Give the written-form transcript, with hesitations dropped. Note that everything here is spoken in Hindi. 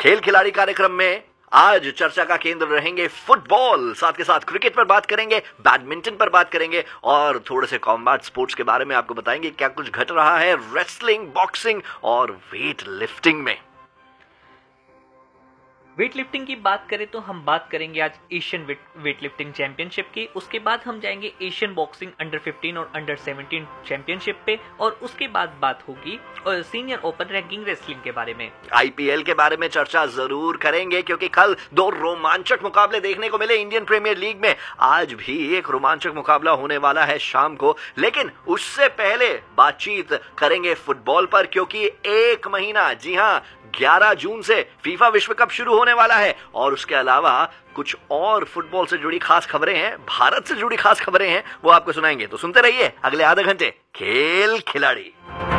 खेल खिलाड़ी कार्यक्रम में आज चर्चा का केंद्र रहेंगे फुटबॉल, साथ के साथ क्रिकेट पर बात करेंगे, बैडमिंटन पर बात करेंगे और थोड़े से कॉम्बैट स्पोर्ट्स के बारे में आपको बताएंगे क्या कुछ घट रहा है रेसलिंग, बॉक्सिंग और वेट लिफ्टिंग में। वेट लिफ्टिंग की बात करें तो हम बात करेंगे आज एशियन वेट लिफ्टिंग चैंपियनशिप की। उसके बाद हम जाएंगे एशियन बॉक्सिंग अंडर 15 और अंडर 17 चैंपियनशिप पे, और उसके बाद बात होगी सीनियर ओपन रैंकिंग रेसलिंग के बारे में। आईपीएल के बारे में चर्चा जरूर करेंगे क्योंकि कल 2 रोमांचक मुकाबले देखने को मिले इंडियन प्रीमियर लीग में। आज भी एक रोमांचक मुकाबला होने वाला है शाम को, लेकिन उससे पहले बातचीत करेंगे फुटबॉल पर क्योंकि एक महीना, जी हां 11 जून से फीफा विश्व कप शुरू होने वाला है और उसके अलावा कुछ और फुटबॉल से जुड़ी खास खबरें हैं, भारत से जुड़ी खास खबरें हैं, वो आपको सुनाएंगे। तो सुनते रहिए अगले आधे घंटे खेल खिलाड़ी।